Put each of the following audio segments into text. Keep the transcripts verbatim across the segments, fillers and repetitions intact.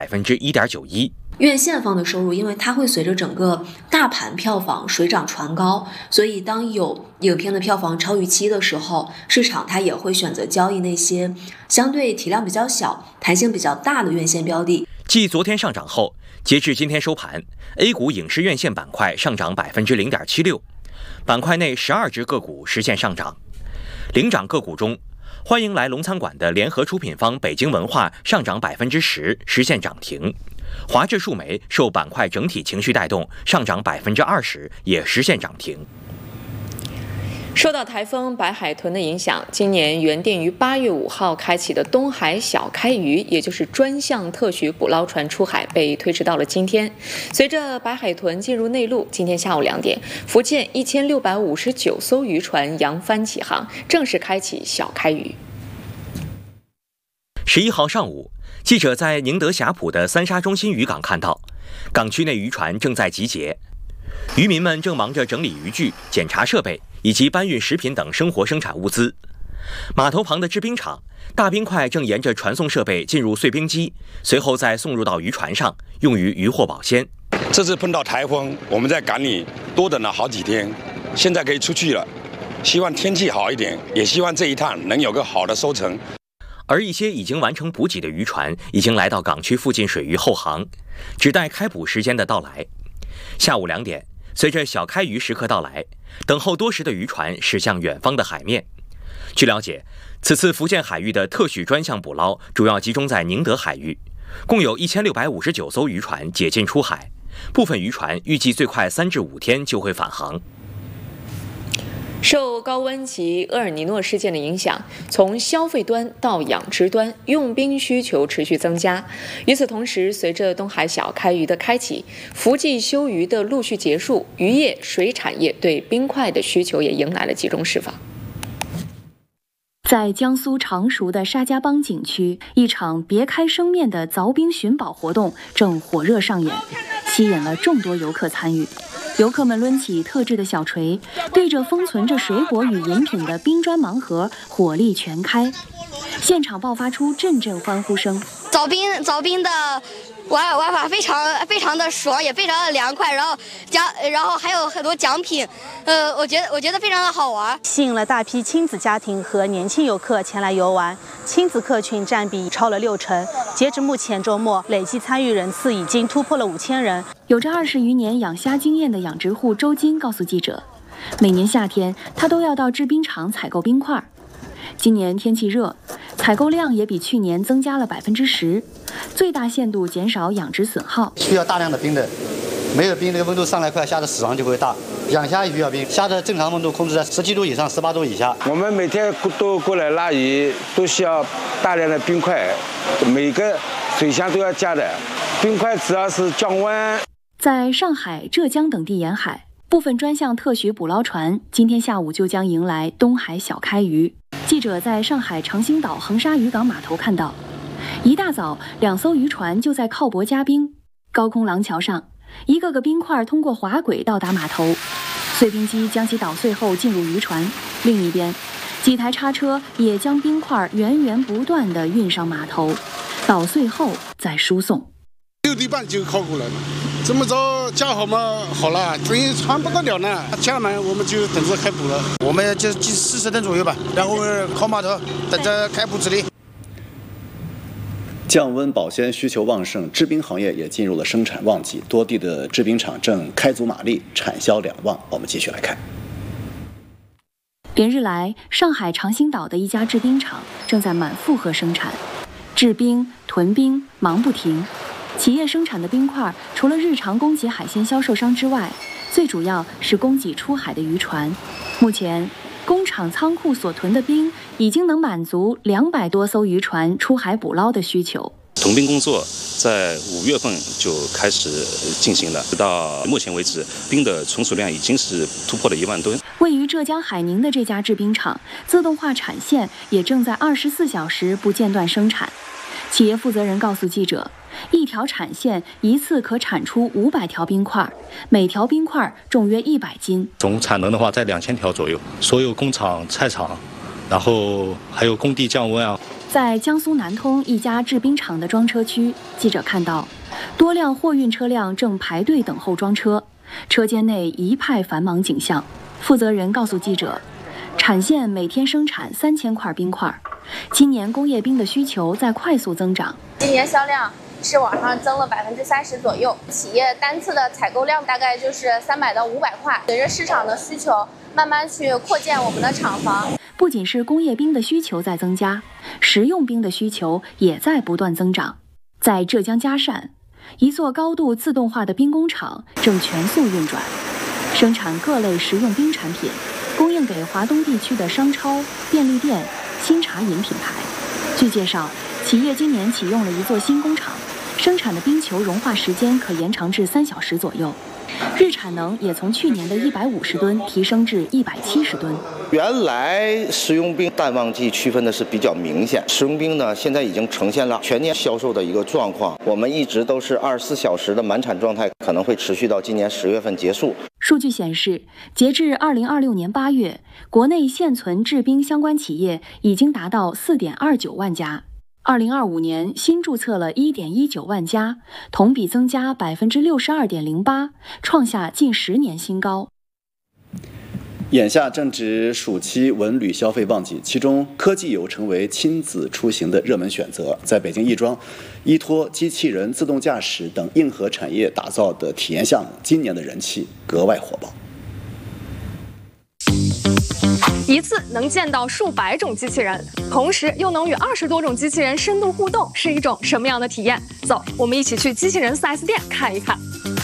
百分之一点九一。 院线方的收入，因为它会随着整个大盘票房水涨船高，所以当有影片的票房超预期的时候，市场它也会选择交易那些相对体量比较小、弹性比较大的院线标的。 继昨天上涨后，截至今天收盘 ，A 股影视院线板块上涨百分之零点七六，板块内十二只个股实现上涨。领涨个股中，欢迎来龙餐馆的联合出品方北京文化上涨百分之十，实现涨停。华智数媒受板块整体情绪带动，上涨百分之二十，也实现涨停。 受到台风白海豚的影响，今年原定于八月五号开启的东海小开渔，也就是专项特许捕捞船出海，被推迟到了今天。随着白海豚进入内陆，今天下午两点，福建一千六百五十九艘渔船扬帆起航，正式开启小开渔。 十一号上午，记者在宁德霞浦的三沙中心渔港看到，港区内渔船正在集结，渔民们正忙着整理渔具、检查设备以及搬运食品等生活生产物资。码头旁的制冰厂，大冰块正沿着传送设备进入碎冰机，随后再送入到渔船上，用于渔获保鲜。 这次碰到台风，我们在港里多等了好几天，现在可以出去了。希望天气好一点，也希望这一趟能有个好的收成。 而一些已经完成补给的渔船已经来到港区附近水域后航，只待开捕时间的到来。下午两点，随着小开渔时刻到来，等候多时的渔船驶向远方的海面。据了解，此次福建海域的特许专项捕捞主要集中在宁德海域，共有一千六百五十九艘渔船解禁出海，部分渔船预计最快三至五天就会返航。 受高温及厄尔尼诺事件的影响，从消费端到养殖端，用冰需求持续增加。与此同时，随着东海小开渔的开启，伏季休渔的陆续结束，渔业、水产业对冰块的需求也迎来了集中释放。 在江苏常熟的沙家浜景区，一场别开生面的凿冰寻宝活动正火热上演，吸引了众多游客参与。游客们抡起特制的小锤，对着封存着水果与饮品的冰砖盲盒火力全开，现场爆发出阵阵欢呼声。 凿冰凿冰的玩玩法非常非常的爽，也非常的凉快，然后奖然后还有很多奖品，呃，我觉得我觉得非常的好玩， 吸引了大批亲子家庭和年轻游客前来游玩，亲子客群占比超了六成。截至目前周末，累计参与人次已经突破了五千人。 有着二十余年养虾经验的养殖户周金告诉记者，每年夏天他都要到制冰厂采购冰块。今年天气热，采购量也比去年增加了百分之十，最大限度减少养殖损耗。 需要大量的冰的，没有冰，这个温度上来快，虾的死亡就会大。养虾也需要冰，虾的正常温度控制在十七度以上，十八度以下。 我们每天都过来拉鱼，都需要大量的冰块，每个水箱都要加的。冰块主要是降温。 在上海、浙江等地沿海，部分专项特许捕捞船今天下午就将迎来东海小开渔。记者在上海长兴岛横沙渔港码头看到，一大早两艘渔船就在靠泊加冰，高空廊桥上，一个个冰块通过滑轨到达码头，碎冰机将其捣碎后进入渔船。另一边，几台叉车也将冰块源源不断地运上码头，捣碎后再输送。 六点半就靠过来了，这么早加好嘛，好了，等于船不得了呢。加满我们就等着开捕了，我们就近四十吨左右吧，然后靠码头等着开捕指令。 降温保鲜需求旺盛，制冰行业也进入了生产旺季，多地的制冰厂正开足马力，产销两旺。我们继续来看。 连日来，上海长兴岛的一家制冰厂正在满负荷生产，制冰、囤冰忙不停。企业生产的冰块除了日常供给海鲜销售商之外，最主要是供给出海的渔船。目前，工厂仓库所囤的冰已经能满足两百多艘渔船出海捕捞的需求。 囤冰工作在五月份就开始进行了，到目前为止，冰的存储量已经是突破了一万吨。 位于浙江海宁的这家制冰厂，自动化产线也正在二十四小时不间断生产。企业负责人告诉记者，一条产线一次可产出五百条冰块，每条冰块重约一百斤。 总产能的话在两千条左右。所有工厂、菜场，然后还有工地降温啊， 在江苏南通一家制冰厂的装车区，记者看到多辆货运车辆正排队等候装车，车间内一派繁忙景象。负责人告诉记者，产线每天生产三千块冰块，今年工业冰的需求在快速增长。 今年销量是往上增了百分之三十左右，企业单次的采购量大概就是三百到五百块。随着市场的需求，慢慢去扩建我们的厂房。 不仅是工业冰的需求在增加，食用冰的需求也在不断增长。在浙江嘉善，一座高度自动化的冰工厂正全速运转，生产各类食用冰产品，供应给华东地区的商超、便利店、新茶饮品牌。据介绍，企业今年启用了一座新工厂，生产的冰球融化时间可延长至三小时左右，日产能也从去年的一百五十吨提升至一百七十吨。 原来食用冰淡旺季区分的是比较明显，食用冰呢现在已经呈现了全年销售的一个状况。我们一直都是二十四小时的满产状态，可能会持续到今年十月份结束。 数据显示，截至二零二六年八月，国内现存制冰相关企业已经达到四点二九万家。二零二五年新注册了一点一九万家，同比增加百分之六十二点零八，创下近十年新高。 眼下正值暑期文旅消费旺季，其中科技游成为亲子出行的热门选择。在北京亦庄，依托机器人、自动驾驶等硬核产业打造的体验项目，今年的人气格外火爆。 一次能见到数百种机器人，同时又能与二十多种机器人深度互动，是一种什么样的体验？走，我们一起去机器人 四 S 店看一看。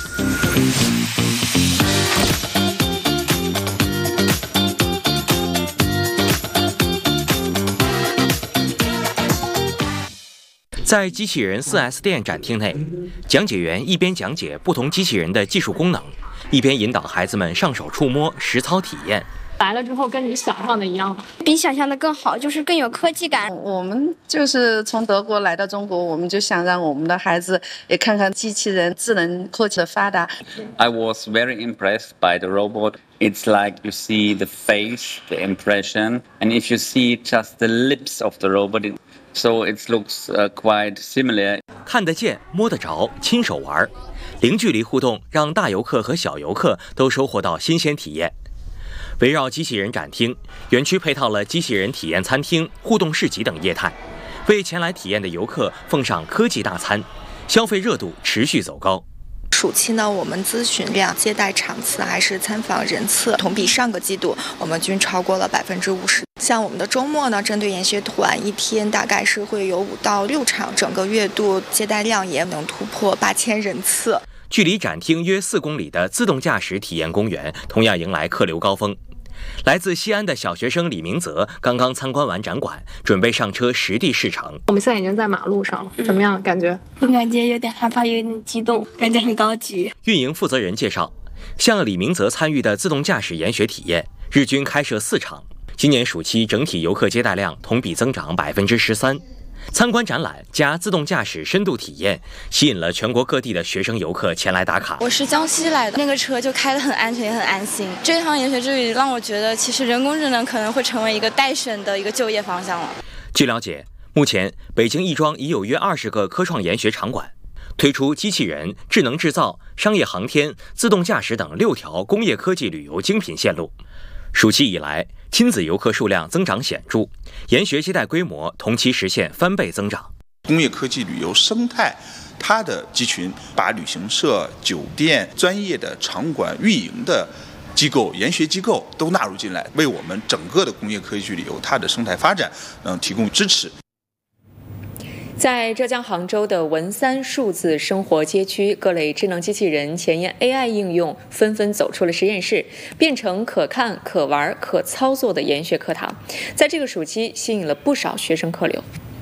在机器人 四 S 店展厅内，讲解员一边讲解不同机器人的技术功能，一边引导孩子们上手触摸、实操体验。 来了之后跟你想象的一样吗？ 比想象的更好，就是更有科技感。 我们就是从德国来到中国，我们就想让我们的孩子也看看机器人智能科技的发达。 I was very impressed by the robot. It's like you see the face, the impression, and if you see just the lips of the robot, so it looks uh, quite similar. 看得见、摸得着、亲手玩，零距离互动让大游客和小游客都收获到新鲜体验。围绕机器人展厅，园区配套了机器人体验餐厅、互动市集等业态，为前来体验的游客奉上科技大餐，消费热度持续走高。 暑期呢，我们咨询量、接待场次还是参访人次，同比上个季度我们均超过了百分之五十。像我们的周末呢，针对研学团，一天大概是会有五到六场，整个月度接待量也能突破八千人次。 距离展厅约四公里的自动驾驶体验公园，同样迎来客流高峰。来自西安的小学生李明泽刚刚参观完展馆，准备上车实地试乘。 我们现在已经在马路上了，怎么样？感觉？ 我感觉有点害怕，有点激动，感觉很高级。 运营负责人介绍，像李明泽参与的自动驾驶研学体验，日均开设四场。今年暑期整体游客接待量同比增长百分之十三。参观展览加自动驾驶深度体验，吸引了全国各地的学生游客前来打卡。 我是江西来的，那个车就开得很安全也很安心。这趟研学之旅让我觉得，其实人工智能可能会成为一个待选的一个就业方向了。 据了解，目前北京亦庄已有约二十个科创研学场馆，推出机器人、智能制造、商业航天、自动驾驶等六条工业科技旅游精品线路。暑期以来，亲子游客数量增长显著，研学接待规模同期实现翻倍增长。 工业科技旅游生态，它的集群把旅行社、酒店、专业的场馆运营的机构、研学机构都纳入进来，为我们整个的工业科技旅游它的生态发展嗯提供支持。 在浙江杭州的文三数字生活街区，各类智能机器人、前沿 A I 应用纷纷走出了实验室，变成可看、可玩、可操作的研学课堂。在这个暑期，吸引了不少学生客流。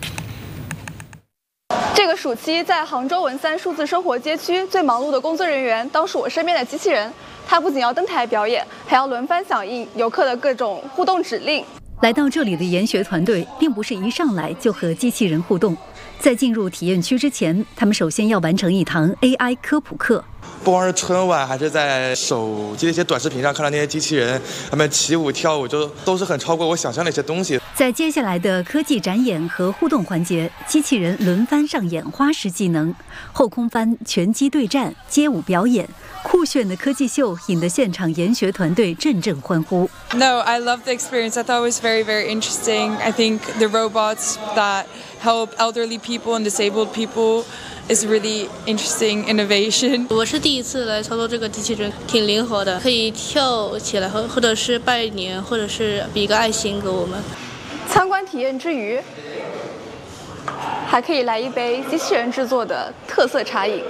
这个暑期，在杭州文三数字生活街区，最忙碌的工作人员当属我身边的机器人。它不仅要登台表演，还要轮番响应游客的各种互动指令。 来到这里的研学团队，并不是一上来就和机器人互动。 在进入体验区之前，他们首先要完成一堂 A I 科普课。 不光是春晚，还是在手机的一些短视频上看到那些机器人，他们起舞跳舞，就都是很超过我想象的一些东西。 在接下来的科技展演和互动环节，机器人轮番上演花式技能，后空翻、拳击对战、街舞表演，酷炫的科技秀引得现场研学团队阵阵欢呼。 No, I loved the experience. I thought it was very, very interesting. I think the robots that help elderly people and disabled people.Is really interesting innovation. 我是第一次来操作这个机器人，挺灵活的，可以跳起来，或或者是拜年，或者是比个爱心给我们。 参观体验之余，还可以来一杯机器人制作的特色茶饮。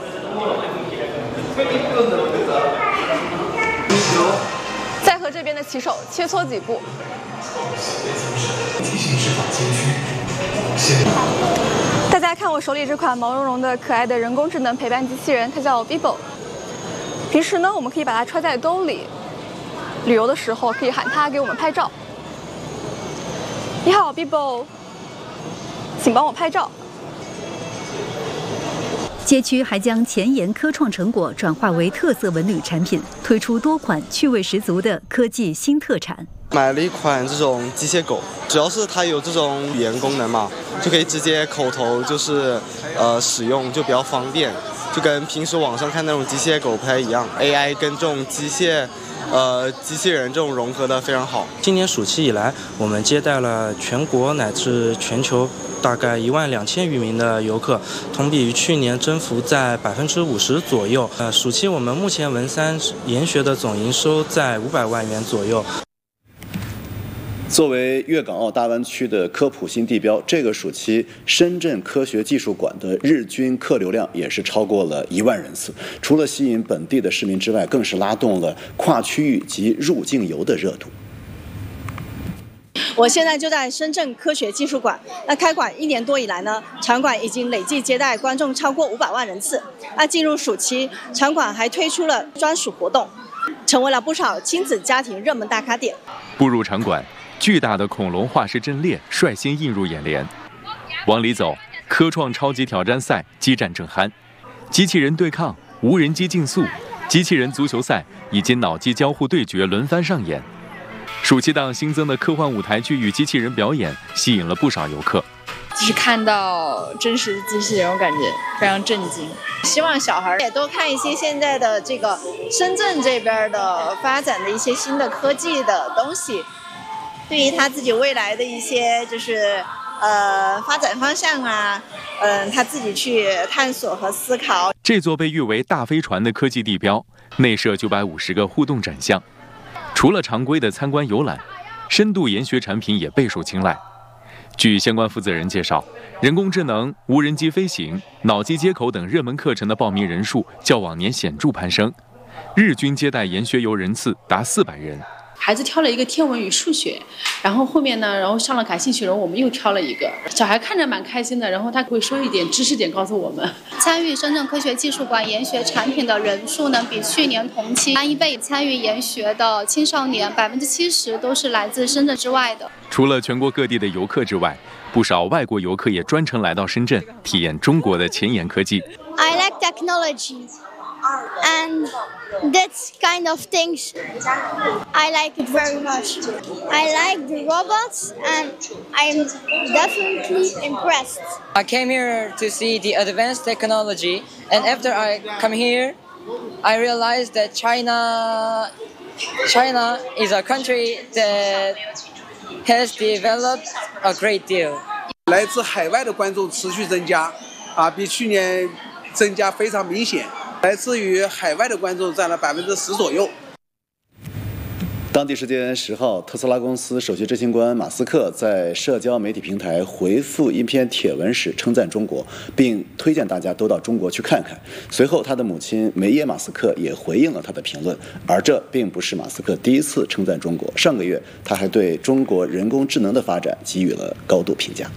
再和这边的骑手切磋几步。大家看我手里这款毛茸茸的可爱的人工智能陪伴机器人，它叫 Bibo。平时呢，我们可以把它揣在兜里，旅游的时候可以喊它给我们拍照。你好 ，Bibo， 请帮我拍照。 街区还将前沿科创成果转化为特色文旅产品，推出多款趣味十足的科技新特产。 买了一款这种机械狗，主要是它有这种语言功能嘛，就可以直接口头就是呃使用，就比较方便，就跟平时网上看那种机械狗不太一样。A I 跟这种机械呃机器人这种融合的非常好。 今年暑期以来，我们接待了全国乃至全球大概一万两千余名的游客，同比于去年增幅在百分之五十左右。呃，暑期我们目前文三研学的总营收在五百万元左右。 作为粤港澳大湾区的科普新地标，这个暑期深圳科学技术馆的日均客流量也是超过了一万人次。除了吸引本地的市民之外，更是拉动了跨区域及入境游的热度。 我现在就在深圳科学技术馆，那开馆一年多以来呢，场馆已经累计接待观众超过五百万人次。那进入暑期，场馆还推出了专属活动，成为了不少亲子家庭热门打卡点。 步入场馆，巨大的恐龙化石阵列率先映入眼帘。往里走，科创超级挑战赛激战正酣，机器人对抗、无人机竞速、机器人足球赛以及脑机交互对决轮番上演。暑期档新增的科幻舞台剧与机器人表演吸引了不少游客。 就是看到真实的机器人，我感觉非常震惊。 希望小孩也多看一些现在的这个深圳这边的发展的一些新的科技的东西，对于他自己未来的一些就是呃发展方向啊，嗯、呃，他自己去探索和思考。 这座被誉为大飞船的科技地标，内设九百五十个互动展项。除了常规的参观游览，深度研学产品也备受青睐。据相关负责人介绍，人工智能、无人机飞行、脑机接口等热门课程的报名人数较往年显著攀升，日均接待研学游人次达四百人。 孩子挑了一个天文与数学，然后后面呢，然后上了感兴趣，然后我们又挑了一个。小孩看着蛮开心的，然后他会说一点知识点告诉我们。 参与深圳科学技术馆研学产品的人数呢，比去年同期翻一倍。参与研学的青少年百分之七十都是来自深圳之外的。 除了全国各地的游客之外，不少外国游客也专程来到深圳，体验中国的前沿科技。 I like technology. And that kind of things, I like it very much. I like the robots and I'm definitely impressed. I came here to see the advanced technology, and after I come here, I realized that China, China is a country that has developed a great deal. 来自海外的观众持续增加，啊，比去年增加非常明显。来自于海外的观众占了百分之十左右。 当地时间十号，特斯拉公司首席执行官马斯克在社交媒体平台回复一篇帖文时称赞中国，并推荐大家都到中国去看看。随后，他的母亲梅耶马斯克也回应了他的评论，而这并不是马斯克第一次称赞中国。上个月，他还对中国人工智能的发展给予了高度评价。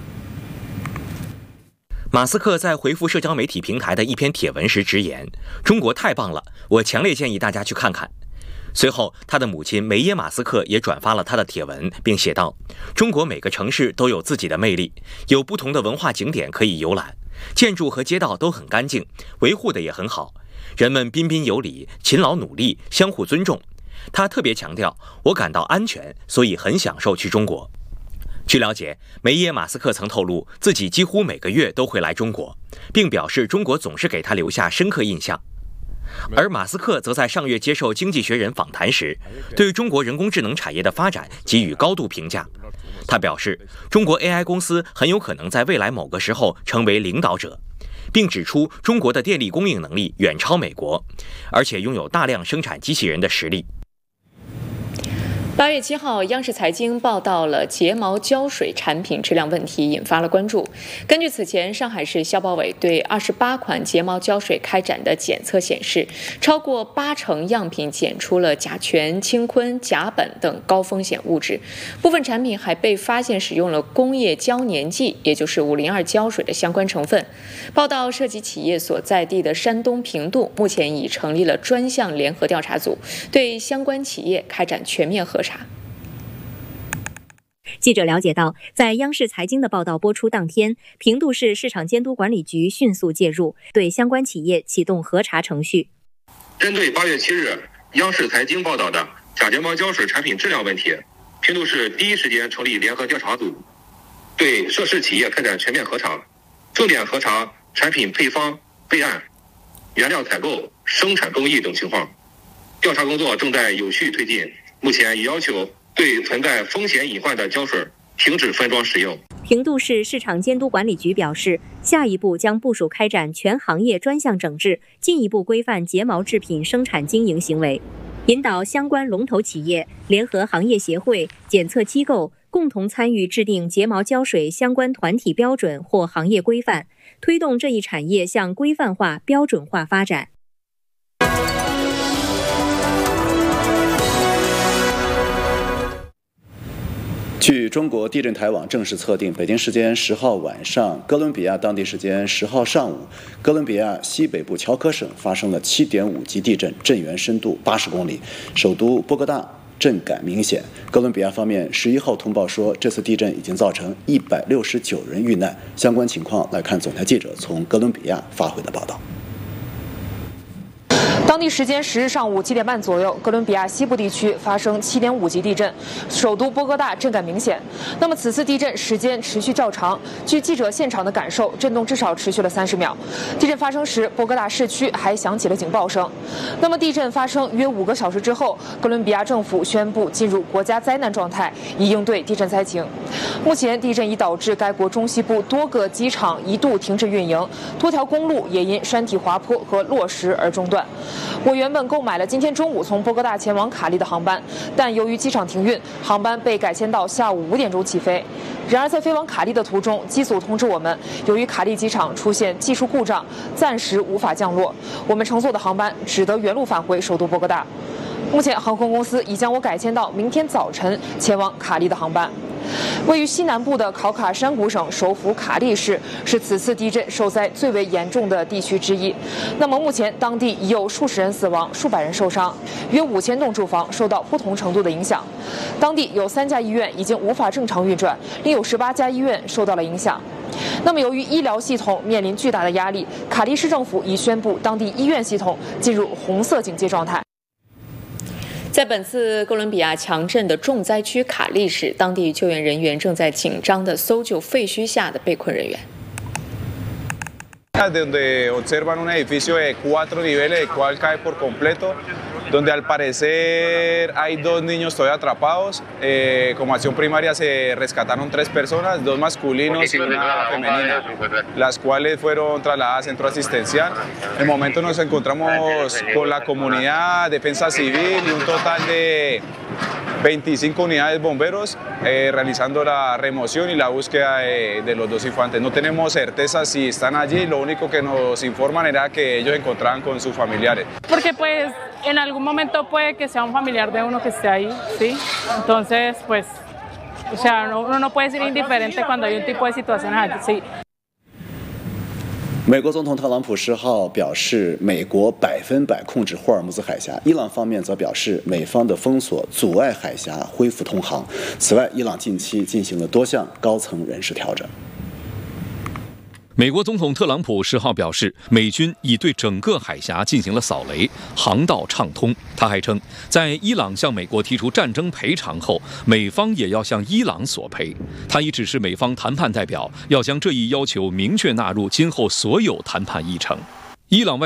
马斯克在回复社交媒体平台的一篇帖文时直言：“中国太棒了，我强烈建议大家去看看。” 随后，他的母亲梅耶马斯克也转发了他的帖文，并写道：“中国每个城市都有自己的魅力，有不同的文化景点可以游览，建筑和街道都很干净，维护的也很好，人们彬彬有礼，勤劳努力，相互尊重。”他特别强调：“我感到安全，所以很享受去中国。”据了解，梅耶马斯克曾透露自己几乎每个月都会来中国，并表示中国总是给他留下深刻印象。而马斯克则在上月接受《经济学人》访谈时，对中国人工智能产业的发展给予高度评价。他表示，中国 A I 公司很有可能在未来某个时候成为领导者，并指出中国的电力供应能力远超美国，而且拥有大量生产机器人的实力。 八月七号，央视财经报道了睫毛胶水产品质量问题，引发了关注。根据此前上海市消保委对二十八款睫毛胶水开展的检测显示，超过八成样品检出了甲醛、氢醌、甲苯等高风险物质，部分产品还被发现使用了工业胶粘剂，也就是五零二胶水的相关成分。报道涉及企业所在地的山东平度，目前已成立了专项联合调查组，对相关企业开展全面核查。 记者了解到，在央视财经的报道播出当天，平度市市场监督管理局迅速介入，对相关企业启动核查程序。 针对八月七日央视财经报道的假睫毛胶水产品质量问题，平度市第一时间成立联合调查组，对涉事企业开展全面核查，重点核查产品配方、备案、原料采购、生产工艺等情况。调查工作正在有序推进，目前已要求对存在风险隐患的胶水停止分装使用。 平度市市场监督管理局表示，下一步将部署开展全行业专项整治，进一步规范睫毛制品生产经营行为，引导相关龙头企业、联合行业协会、检测机构共同参与制定睫毛胶水相关团体标准或行业规范，推动这一产业向规范化、标准化发展。 据中国地震台网正式测定，北京时间十号晚上，哥伦比亚当地时间十号上午，哥伦比亚西北部乔科省发生了七点五级地震，震源深度八十公里，首都波哥大震感明显。哥伦比亚方面十一号通报说，这次地震已经造成一百六十九人遇难。相关情况来看，总台记者从哥伦比亚发回的报道。 当地时间十日上午七点半左右，哥伦比亚西部地区发生七点五级地震，首都波哥大震感明显。那么此次地震时间持续较长，据记者现场的感受，震动至少持续了三十秒。地震发生时，波哥大市区还响起了警报声。那么地震发生约五个小时之后，哥伦比亚政府宣布进入国家灾难状态，以应对地震灾情。目前地震已导致该国中西部多个机场一度停止运营，多条公路也因山体滑坡和落石而中断。我原本购买了今天中午从波哥大前往卡利的航班，但由于机场停运，航班被改签到下午五点钟起飞。然而在飞往卡利的途中，机组通知我们，由于卡利机场出现技术故障，暂时无法降落，我们乘坐的航班只得原路返回首都波哥大。目前航空公司已将我改签到明天早晨前往卡利的航班。位于西南部的考卡山谷省首府卡利市是此次地震受灾最为严重的地区之一。那么目前当地已有数十人死亡，数百人受伤，约五千栋住房受到不同程度的影响。当地有三家医院已经无法正常运转，另有十八家医院受到了影响。那么由于医疗系统面临巨大的压力，卡利市政府已宣布当地医院系统进入红色警戒状态。 在本次哥伦比亚强震的重灾区卡利市，当地救援人员正在紧张地搜救废墟下的被困人员。 Donde observan un edificio de cuatro niveles, el cual cae por completo, donde al parecer hay dos niños todavía atrapados. Eh, como acción primaria se rescataron tres personas, dos masculinos y una femenina, las cuales fueron trasladadas al centro asistencial. En el momento nos encontramos con la comunidad, defensa civil y un total de veinticinco unidades bomberos eh, realizando la remoción y la búsqueda de, de los dos infantes. No tenemos certeza si están allí, lo único que nos informan era que ellos se encontraban con sus familiares. Porque pues en algún momento puede que sea un familiar de uno que esté ahí, ¿sí? Entonces pues, o sea, uno no puede ser indiferente cuando hay un tipo de situaciones así. 美国总统特朗普十号表示，美国百分百控制霍尔木兹海峡。伊朗方面则表示，美方的封锁阻碍海峡恢复通航。此外，伊朗近期进行了多项高层人事调整。 美国总统特朗普十号表示，美军已对整个海峡进行了扫雷，航道畅通。他还称，在伊朗向美国提出战争赔偿后，美方也要向伊朗索赔。他已指示美方谈判代表要将这一要求明确纳入今后所有谈判议程。伊朗外